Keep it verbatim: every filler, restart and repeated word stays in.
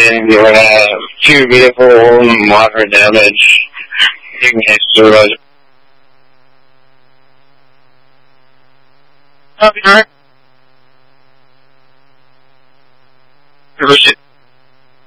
and you have two vehicle moderate damage. You can answer those. Copy, Rick.